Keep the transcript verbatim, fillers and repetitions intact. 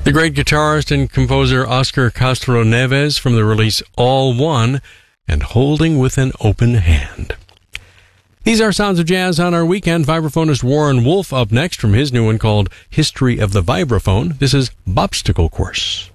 The great guitarist and composer Oscar Castro Neves from the release All One and Holding with an Open Hand. These are Sounds of Jazz on our weekend. Vibraphonist Warren Wolf up next from his new one called History of the Vibraphone. This is Bobstacle Course.